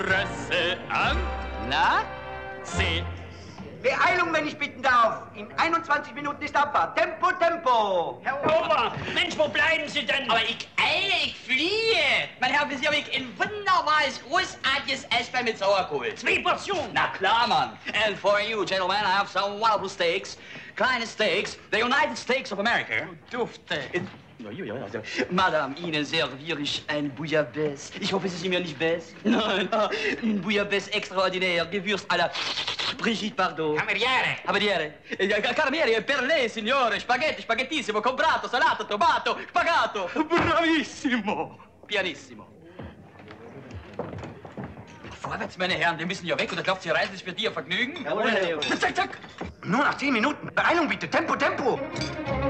Presse an. Na? Sie. Beeilung, wenn ich bitten darf. In 21 Minuten ist Abfahrt. Tempo, Tempo. Herr Ober, Mensch, wo bleiben Sie denn? Aber ich eile, ich fliehe. Mein Herr Offizier, ich ein wunderbares, großartiges Eisbein mit Sauerkohl. 2 Portionen. Na klar, Mann. And for you, gentlemen, I have some wonderful steaks. Kleine Steaks, the United States of America. Dufte. Ja. Madame, Ihnen serviere ich ein Bouillabaisse. Ich hoffe, Sie sind mir nicht bess. Nein, ein Bouillabaisse extraordinaire, Gewürz à la Brigitte Bardot. Cameriere. Carabinieri, per lei, signore. Spaghettissimo, comprato, salato, tomato, pagato. Bravissimo. Pianissimo. Vorwärts, meine Herren, wir müssen ja weg, oder glaubt Sie, reisen sich für die Ihr Vergnügen? Jawohl, Herr Leo. Zack, zack. Nur nach 10 Minuten. Beeilung bitte. Tempo, Tempo.